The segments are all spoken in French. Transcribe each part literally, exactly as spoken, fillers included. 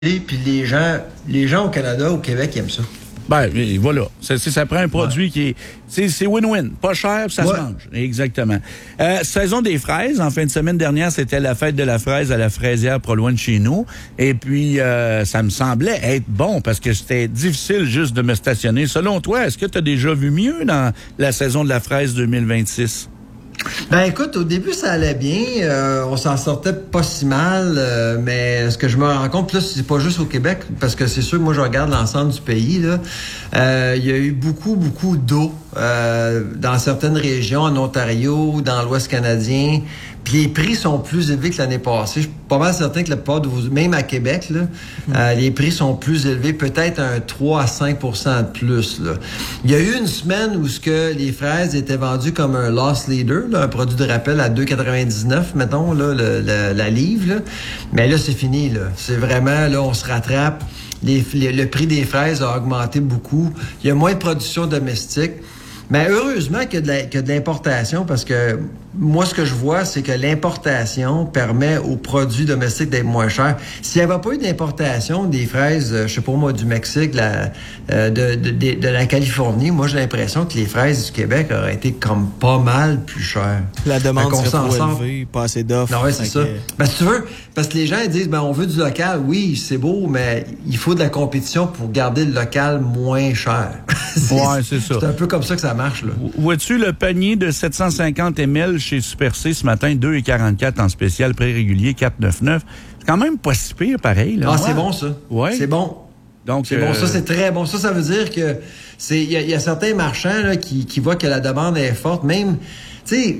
Et puis les gens, les gens au Canada, au Québec, ils aiment ça. Ben, voilà. Ça, ça prend un produit ouais. qui est... C'est, c'est win-win. Pas cher, puis ça ouais. se mange. Exactement. Euh, saison des fraises. En fin de semaine dernière, c'était la fête de la fraise à la fraisière pas loin de chez nous. Et puis, euh, ça me semblait être bon parce que c'était difficile juste de me stationner. Selon toi, est-ce que tu as déjà vu mieux dans la saison de la fraise deux mille vingt-six? Ben écoute, au début ça allait bien, euh, on s'en sortait pas si mal, euh, mais ce que je me rends compte, là, c'est pas juste au Québec, parce que c'est sûr que moi je regarde l'ensemble du pays, là, euh, il y a eu beaucoup, beaucoup d'eau euh, dans certaines régions, en Ontario, dans l'Ouest canadien, puis les prix sont plus élevés que l'année passée. Je suis pas mal certain que la plupart de vous, même à Québec, là, mmh. euh, les prix sont plus élevés, peut-être un trois à cinq pour cent de plus. Là. Il y a eu une semaine où ce que les fraises étaient vendues comme un loss leader, là, un produit de rappel à deux quatre-vingt-dix-neuf, mettons, là, le, le, la livre. Là. Mais là, c'est fini. Là. C'est vraiment, là, on se rattrape. Les, les, le prix des fraises a augmenté beaucoup. Il y a moins de production domestique. Mais heureusement qu'il y a de, la, qu'il y a de l'importation, parce que moi, ce que je vois, c'est que l'importation permet aux produits domestiques d'être moins chers. S'il n'y avait pas eu d'importation des fraises, je sais pas moi, du Mexique, la, euh, de, de, de, de la Californie, moi, j'ai l'impression que les fraises du Québec auraient été comme pas mal plus chères. La demande serait trop élevée, pas assez d'offres. Non, ouais, c'est ça. Que... Ben, si tu veux, parce que les gens ils disent, ben, on veut du local, oui, c'est beau, mais il faut de la compétition pour garder le local moins cher. c'est, ouais, c'est ça. C'est un peu comme ça que ça marche, là. Vois-tu le panier de sept cent cinquante millilitres chez Super C ce matin, deux quarante-quatre en spécial, prix régulier, quatre quatre-vingt-dix-neuf. C'est quand même pas si pire, pareil. Là. Ah, ouais. c'est bon, ça. Ouais. C'est bon. Donc, c'est euh... bon, ça, c'est très bon. Ça, ça veut dire que c'est il y, y a certains marchands là, qui, qui voient que la demande est forte. Même, tu sais,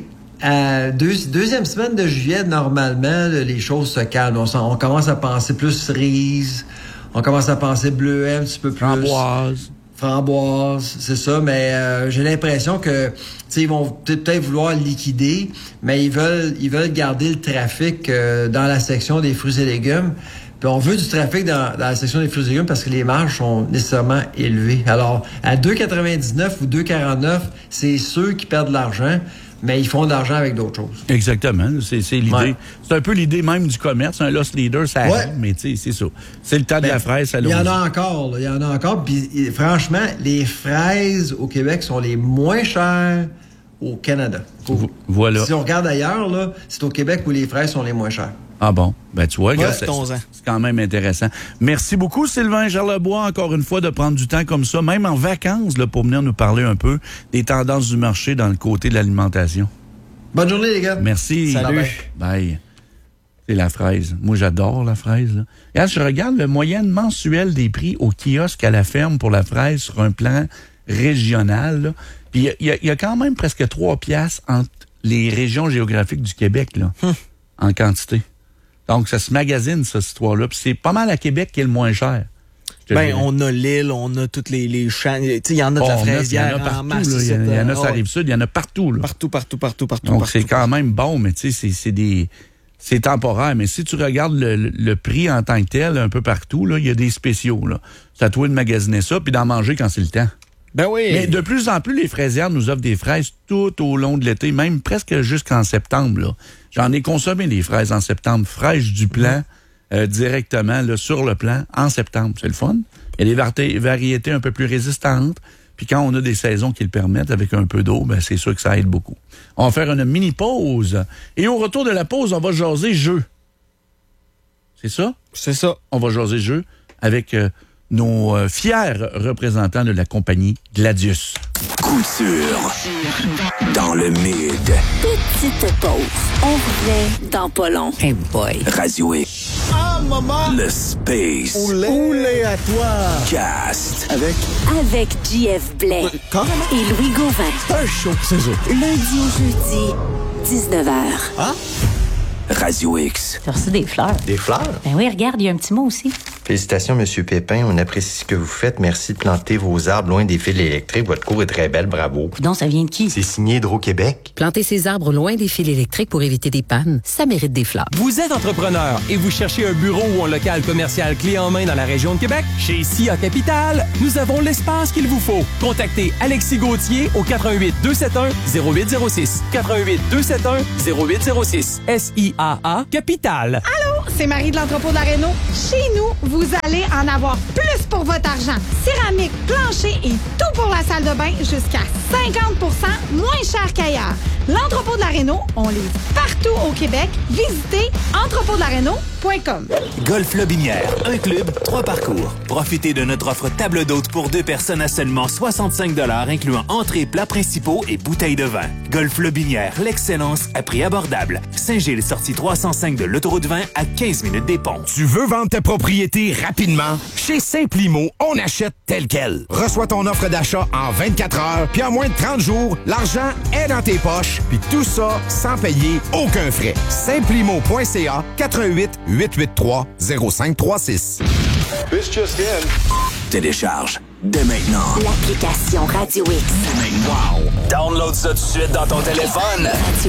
à deux, deuxième semaine de juillet, normalement, là, les choses se calment. On, on commence à penser plus cerise, on commence à penser bleuet un petit peu plus. Framboise. Framboise, c'est ça, mais euh, j'ai l'impression que tu sais ils vont peut-être vouloir liquider, mais ils veulent ils veulent garder le trafic euh, dans la section des fruits et légumes. Puis on veut du trafic dans, dans la section des fruits et légumes parce que les marges sont nécessairement élevées. Alors, à deux quatre-vingt-dix-neuf ou deux quarante-neuf, c'est ceux qui perdent de l'argent, mais ils font de l'argent avec d'autres choses. Exactement. C'est, c'est l'idée. Ouais. C'est un peu l'idée même du commerce. Un loss leader, ça arrive, ouais. mais tu sais, c'est ça. C'est le temps ben, de la fraise, ça. Il y en a encore, il y en a encore. Puis franchement, les fraises au Québec sont les moins chères au Canada. Au, voilà. Si on regarde ailleurs, là, c'est au Québec où les fraises sont les moins chères. Ah bon? Ben tu vois, ouais, regarde, c'est, c'est quand même intéressant. Merci beaucoup, Sylvain Charlebois, encore une fois, de prendre du temps comme ça, même en vacances, là, pour venir nous parler un peu des tendances du marché dans le côté de l'alimentation. Bonne journée, les gars. Merci. Salut. Bye. Bye. C'est la fraise. Moi, j'adore la fraise. Là. Regarde, je regarde le moyenne mensuel des prix au kiosque à la ferme pour la fraise sur un plan régional. Là. Puis il y, y, y a quand même presque trois piastres entre les régions géographiques du Québec là, hum. en quantité. Donc, ça se magasine, cette histoire-là. Puis c'est pas mal à Québec qui est le moins cher. Ben, dirais. On a l'île, on a toutes les, les champs. Tu sais, il y en a de oh, la fraisière en masse. Il y, y en a, ça arrive sud, il y en a partout. Là. Partout, partout, partout, partout. Donc, partout, c'est partout. quand même bon, mais tu sais, c'est, c'est des... C'est temporaire, mais si tu regardes le, le, le prix en tant que tel, un peu partout, là, il y a des spéciaux, là. C'est à toi de magasiner ça, puis d'en manger quand c'est le temps. Ben oui. Mais de plus en plus, les fraisières nous offrent des fraises tout au long de l'été, même presque jusqu'en septembre, là. J'en ai consommé des fraises en septembre, fraîches du plan, mmh. euh, directement, là, sur le plan, en septembre. C'est le fun. Il y a des vari- variétés un peu plus résistantes. Puis quand on a des saisons qui le permettent avec un peu d'eau, ben c'est sûr que ça aide beaucoup. On va faire une mini-pause. Et au retour de la pause, on va jaser jeu. C'est ça? C'est ça. On va jaser jeu avec euh, nos euh, fiers représentants de la compagnie Gladius. Couture. Dans le mid. Petite pause. On revient dans pas long. Hey boy. Radio X. Ah, maman! Le Space. Oulé. Oulé à toi. Cast. Avec? Avec J F Blais. Oui, carrément. Et Louis Gauvin. Un show, c'est ça. Lundi au jeudi, dix-neuf heures. Ah? Radio X. Tu as reçu des fleurs. Des fleurs? Ben oui, regarde, il y a un petit mot aussi. Félicitations, Monsieur Pépin. On apprécie ce que vous faites. Merci de planter vos arbres loin des fils électriques. Votre cour est très belle. Bravo. Donc, ça vient de qui? C'est signé Hydro-Québec. Planter ses arbres loin des fils électriques pour éviter des pannes, ça mérite des fleurs. Vous êtes entrepreneur et vous cherchez un bureau ou un local commercial clé en main dans la région de Québec? Chez S I A Capital, nous avons l'espace qu'il vous faut. Contactez Alexis Gauthier au quatre un huit deux sept un zéro huit zéro six. quatre un huit deux sept un zéro huit zéro six. S I A A Capital. Allô, c'est Marie de l'entrepôt de la Réno. Chez nous, vous vous allez en avoir plus pour votre argent. Céramique, plancher et tout pour la salle de bain jusqu'à cinquante pour cent moins cher qu'ailleurs. L'entrepôt de la Réno, on livre partout au Québec. Visitez entrepôt de la réno point com. Golf Lobinière, un club, trois parcours. Profitez de notre offre table d'hôte pour deux personnes à seulement soixante-cinq dollars, incluant entrées, plats principaux et bouteilles de vin. Golf Lobinière, l'excellence à prix abordable. Saint-Gilles, sortie trois cent cinq de l'autoroute vingt à quinze minutes des ponts. Tu veux vendre ta propriété rapidement? Chez Simplimo, on achète tel quel. Reçois ton offre d'achat en vingt-quatre heures, puis en moins de trente jours, l'argent est dans tes poches, puis tout ça sans payer aucun frais. Simplimo point c a quatre un huit, huit huit trois, zéro cinq trois six. This just in. Télécharge dès maintenant L'application Radio X. Wow! Download ça tout de suite dans ton téléphone. Radio